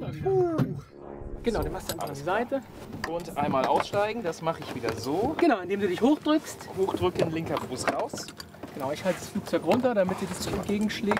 Genau, den machst du an die Seite. Und einmal aussteigen, das mache ich wieder so. Genau, indem du dich hochdrückst. Hochdrücken, linker Fuß raus. Genau, ich halte das Flugzeug runter, damit dir das entgegenschlägt.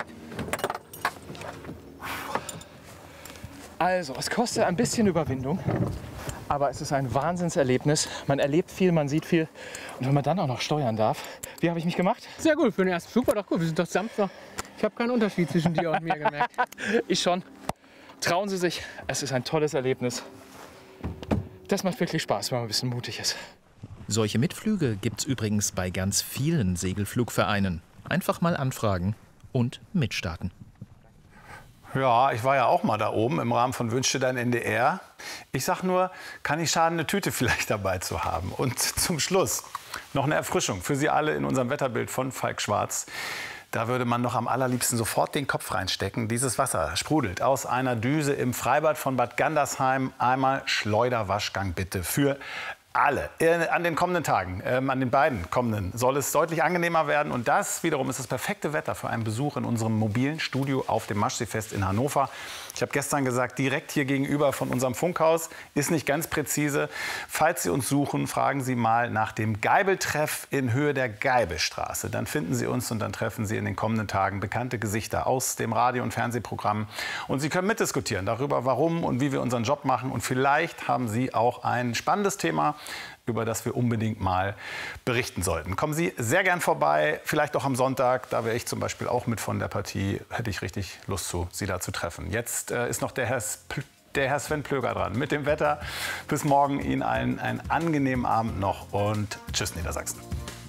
Also, es kostet ein bisschen Überwindung, aber es ist ein Wahnsinnserlebnis. Man erlebt viel, man sieht viel. Und wenn man dann auch noch steuern darf, wie habe ich mich gemacht? Sehr gut, für den ersten Flug war doch gut. Wir sind doch sanfter. Ich habe keinen Unterschied zwischen dir und mir gemerkt. Ich schon. Trauen Sie sich, es ist ein tolles Erlebnis. Das macht wirklich Spaß, wenn man ein bisschen mutig ist. Solche Mitflüge gibt's übrigens bei ganz vielen Segelflugvereinen. Einfach mal anfragen und mitstarten. Ja, ich war ja auch mal da oben im Rahmen von Wünsche dein NDR. Ich sag nur, kann nicht schaden, eine Tüte vielleicht dabei zu haben. Und zum Schluss noch eine Erfrischung für Sie alle in unserem Wetterbild von Falk Schwarz. Da würde man doch am allerliebsten sofort den Kopf reinstecken. Dieses Wasser sprudelt aus einer Düse im Freibad von Bad Gandersheim. Einmal Schleuderwaschgang bitte für alle. An den kommenden Tagen, an den beiden kommenden, soll es deutlich angenehmer werden. Und das wiederum ist das perfekte Wetter für einen Besuch in unserem mobilen Studio auf dem Maschseefest in Hannover. Ich habe gestern gesagt, direkt hier gegenüber von unserem Funkhaus, ist nicht ganz präzise. Falls Sie uns suchen, fragen Sie mal nach dem Geibeltreff in Höhe der Geibelstraße. Dann finden Sie uns und dann treffen Sie in den kommenden Tagen bekannte Gesichter aus dem Radio- und Fernsehprogramm. Und Sie können mitdiskutieren darüber, warum und wie wir unseren Job machen. Und vielleicht haben Sie auch ein spannendes Thema, über das wir unbedingt mal berichten sollten. Kommen Sie sehr gern vorbei, vielleicht auch am Sonntag. Da wäre ich zum Beispiel auch mit von der Partie. Hätte ich richtig Lust zu, Sie da zu treffen. Jetzt ist noch der Herr Sven Plöger dran mit dem Wetter. Bis morgen Ihnen allen einen angenehmen Abend noch und tschüss Niedersachsen.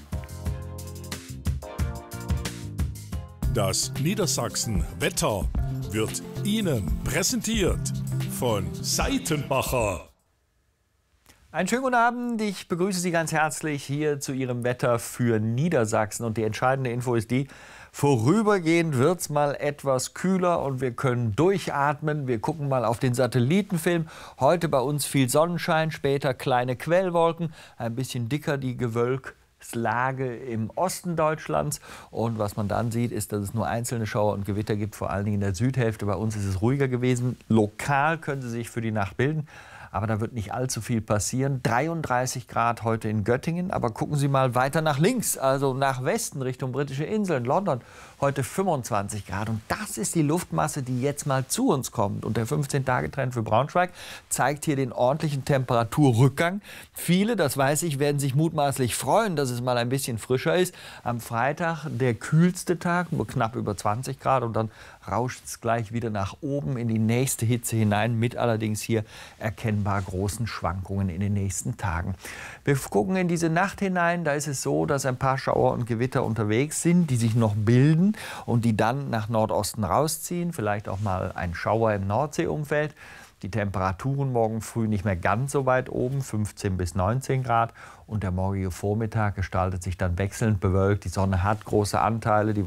Das Niedersachsen-Wetter wird Ihnen präsentiert von Seitenbacher. Einen schönen guten Abend. Ich begrüße Sie ganz herzlich hier zu Ihrem Wetter für Niedersachsen. Und die entscheidende Info ist die, vorübergehend wird es mal etwas kühler und wir können durchatmen. Wir gucken mal auf den Satellitenfilm. Heute bei uns viel Sonnenschein, später kleine Quellwolken, ein bisschen dicker die Gewölkslage im Osten Deutschlands. Und was man dann sieht, ist, dass es nur einzelne Schauer und Gewitter gibt, vor allen Dingen in der Südhälfte. Bei uns ist es ruhiger gewesen. Lokal können sie sich für die Nacht bilden. Aber da wird nicht allzu viel passieren. 33 Grad heute in Göttingen. Aber gucken Sie mal weiter nach links, also nach Westen, Richtung Britische Inseln, London. Heute 25 Grad. Und das ist die Luftmasse, die jetzt mal zu uns kommt. Und der 15-Tage-Trend für Braunschweig zeigt hier den ordentlichen Temperaturrückgang. Viele, das weiß ich, werden sich mutmaßlich freuen, dass es mal ein bisschen frischer ist. Am Freitag der kühlste Tag, nur knapp über 20 Grad. Und dann rauscht es gleich wieder nach oben in die nächste Hitze hinein, mit allerdings hier erkennbar großen Schwankungen in den nächsten Tagen. Wir gucken in diese Nacht hinein, da ist es so, dass ein paar Schauer und Gewitter unterwegs sind, die sich noch bilden und die dann nach Nordosten rausziehen, vielleicht auch mal ein Schauer im Nordseeumfeld. Die Temperaturen morgen früh nicht mehr ganz so weit oben, 15 bis 19 Grad. Und der morgige Vormittag gestaltet sich dann wechselnd bewölkt. Die Sonne hat große Anteile. Die